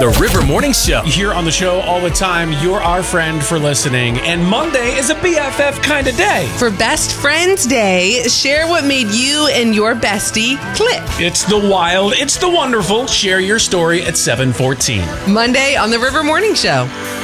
The River Morning Show. Here on the show all the time, you're our friend for listening. And Monday is a BFF kind of day. For Best Friends Day, share what made you and your bestie click. It's the wild, it's the wonderful. Share your story at 7:14. Monday on The River Morning Show.